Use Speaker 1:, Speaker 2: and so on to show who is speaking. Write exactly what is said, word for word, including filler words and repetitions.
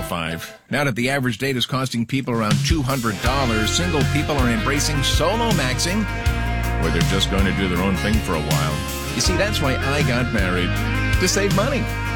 Speaker 1: oh five. Now that the average date is costing people around two hundred dollars, single people are embracing solo maxing, where they're just going to do their own thing for a while. You see, that's why I got married. To save money.